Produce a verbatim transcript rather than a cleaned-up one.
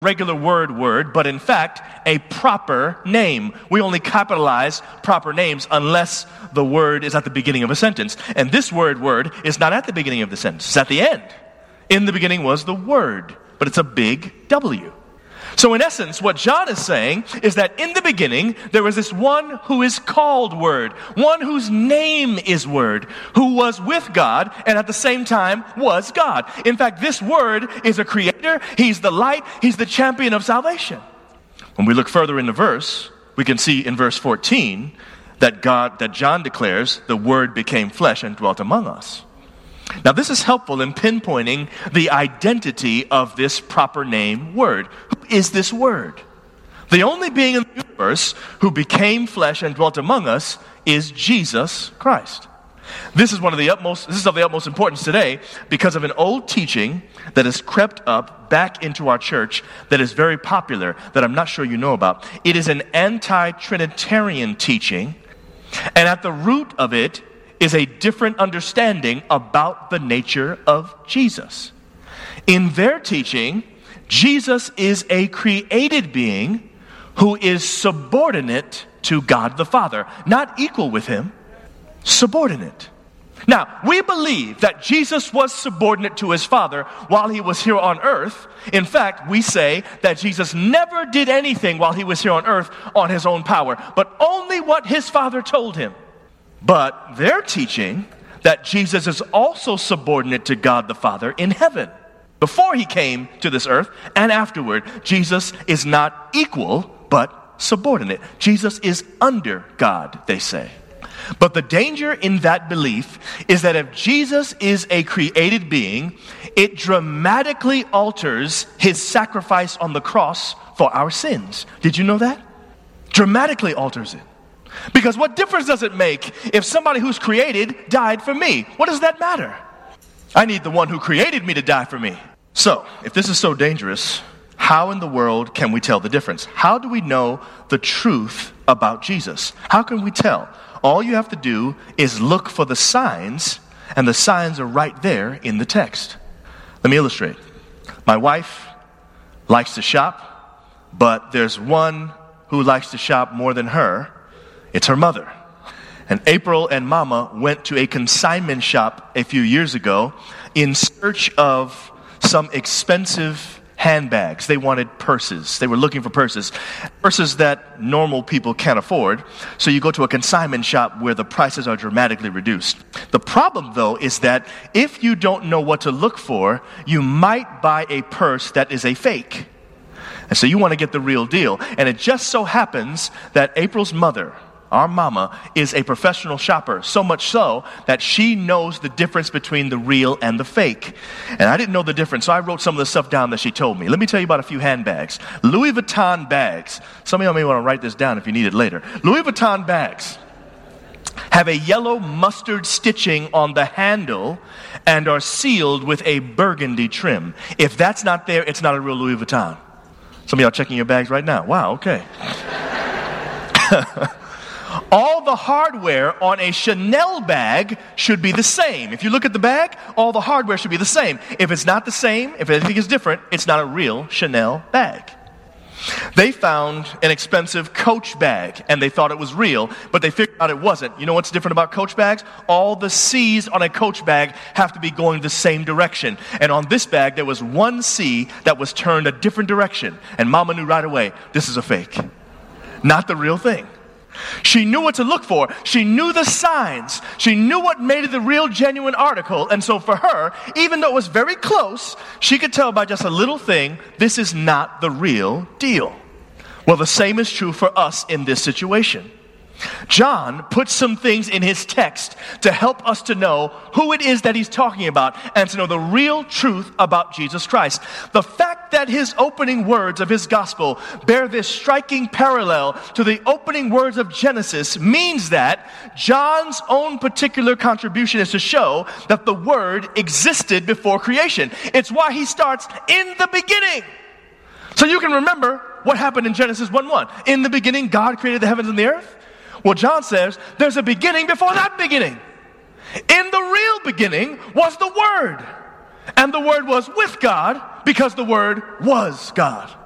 regular word word, but in fact, a proper name. We only capitalize proper names unless the word is at the beginning of a sentence. And this word word is not at the beginning of the sentence. It's at the end. In the beginning was the Word, but it's a big W. So in essence, what John is saying is that in the beginning, there was this one who is called Word, one whose name is Word, who was with God and at the same time was God. In fact, this Word is a creator. He's the light. He's the champion of salvation. When we look further in the verse, we can see in verse fourteen that God, that John declares, the Word became flesh and dwelt among us. Now, this is helpful in pinpointing the identity of this proper name Word. Who is this Word? The only being in the universe who became flesh and dwelt among us is Jesus Christ. This is one of the utmost, this is of the utmost importance today because of an old teaching that has crept up back into our church that is very popular, that I'm not sure you know about. It is an anti-Trinitarian teaching, and at the root of it is a different understanding about the nature of Jesus. In their teaching, Jesus is a created being who is subordinate to God the Father, not equal with him, subordinate. Now, we believe that Jesus was subordinate to his Father while he was here on earth. In fact, we say that Jesus never did anything while he was here on earth on his own power, but only what his Father told him. But they're teaching that Jesus is also subordinate to God the Father in heaven. Before he came to this earth and afterward, Jesus is not equal, but subordinate. Jesus is under God, they say. But the danger in that belief is that if Jesus is a created being, it dramatically alters his sacrifice on the cross for our sins. Did you know that? Dramatically alters it. Because what difference does it make if somebody who's created died for me? What does that matter? I need the one who created me to die for me. So, if this is so dangerous, how in the world can we tell the difference? How do we know the truth about Jesus? How can we tell? All you have to do is look for the signs, and the signs are right there in the text. Let me illustrate. My wife likes to shop, but there's one who likes to shop more than her. It's her mother. And April and Mama went to a consignment shop a few years ago in search of some expensive handbags. They wanted purses. They were looking for purses. Purses that normal people can't afford. So you go to a consignment shop where the prices are dramatically reduced. The problem, though, is that if you don't know what to look for, you might buy a purse that is a fake. And so you want to get the real deal. And it just so happens that April's mother, our mama, is a professional shopper, so much so that she knows the difference between the real and the fake. And I didn't know the difference, so I wrote some of the stuff down that she told me. Let me tell you about a few handbags. Louis Vuitton bags. Some of y'all may want to write this down if you need it later. Louis Vuitton bags have a yellow mustard stitching on the handle and are sealed with a burgundy trim. If that's not there, it's not a real Louis Vuitton. Some of y'all checking your bags right now. Wow, okay. All the hardware on a Chanel bag should be the same. If you look at the bag, all the hardware should be the same. If it's not the same, if anything is different, it's not a real Chanel bag. They found an expensive Coach bag, and they thought it was real, but they figured out it wasn't. You know what's different about Coach bags? All the C's on a Coach bag have to be going the same direction. And on this bag, there was one C that was turned a different direction. And Mama knew right away, this is a fake. Not the real thing. She knew what to look for. She knew the signs. She knew what made it the real, genuine article. And so for her, even though it was very close, she could tell by just a little thing, this is not the real deal. Well, the same is true for us in this situation. John puts some things in his text to help us to know who it is that he's talking about and to know the real truth about Jesus Christ. The fact that his opening words of his gospel bear this striking parallel to the opening words of Genesis means that John's own particular contribution is to show that the Word existed before creation. It's why he starts in the beginning. So you can remember what happened in Genesis one one. In the beginning, God created the heavens and the earth. Well, John says there's a beginning before that beginning. In the real beginning was the Word. And the Word was with God because the Word was God.